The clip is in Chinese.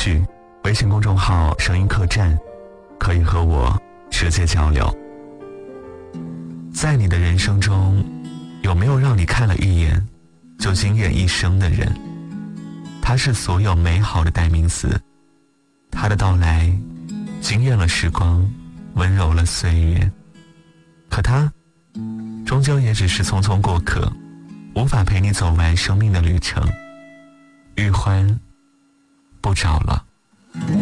绪，微信公众号声音客栈，可以和我直接交流。在你的人生中，有没有让你看了一眼就惊艳一生的人？他是所有美好的代名词，他的到来惊艳了时光，温柔了岁月，可他终究也只是匆匆过客，无法陪你走完生命的旅程，欲欢不找了。